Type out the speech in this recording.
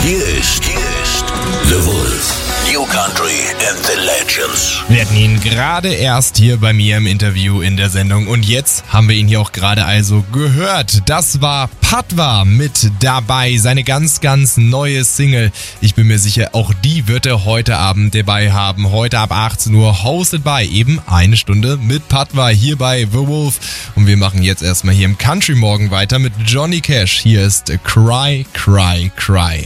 Hier ist The Wolf. New Country and the Legends. Wir hatten ihn gerade erst hier bei mir im Interview in der Sendung und jetzt haben wir ihn hier auch gerade also gehört. Das war Patwa mit dabei, seine ganz, ganz neue Single. Ich bin mir sicher, auch die wird er heute Abend dabei haben. Heute ab 18 Uhr hosted by eben eine Stunde mit Patwa hier bei The Wolf. Und wir machen jetzt erstmal hier im Country Morgen weiter mit Johnny Cash. Hier ist Cry, Cry, Cry.